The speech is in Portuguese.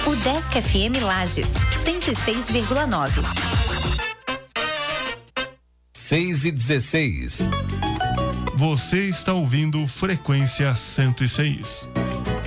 Udesc FM Lages, 106,9. 6:16. Você está ouvindo Frequência 106.